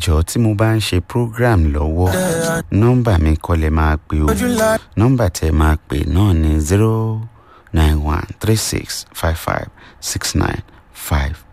jọ̀ọ́ tí mo bá ń ṣe program lọ́wọ́ nọ́mbà mi kọ́ lẹ máa pè o nọ́mbà tẹ máa pè náà ní 09136556952.